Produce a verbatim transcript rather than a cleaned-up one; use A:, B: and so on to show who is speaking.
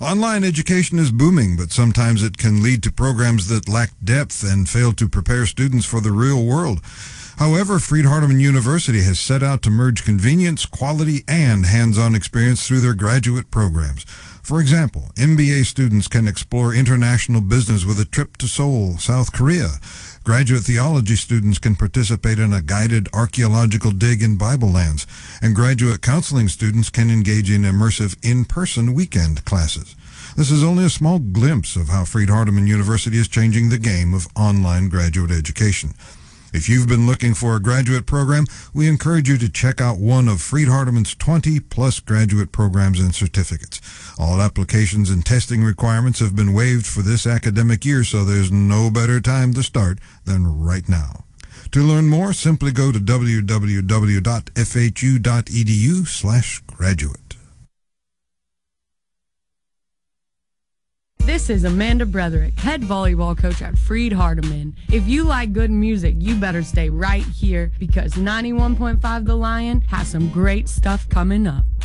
A: Online education is booming, but sometimes it can lead to programs that lack depth and fail to prepare students for the real world. However, Freed-Hardeman University has set out to merge convenience, quality, and hands-on experience through their graduate programs. For example, M B A students can explore international business with a trip to Seoul, South Korea. Graduate theology students can participate in a guided archaeological dig in Bible lands, and graduate counseling students can engage in immersive in-person weekend classes. This is only a small glimpse of how Freed-Hardeman University is changing the game of online graduate education. If you've been looking for a graduate program, we encourage you to check out one of Freed-Hardeman's twenty plus graduate programs and certificates. All applications and testing requirements have been waived for this academic year, so there's no better time to start than right now. To learn more, simply go to w w w dot f h u dot e d u slash graduate.
B: This is Amanda Bretherick, head volleyball coach at Freed-Hardeman. If you like good music, you better stay right here because ninety-one point five The Lion has some great stuff coming up.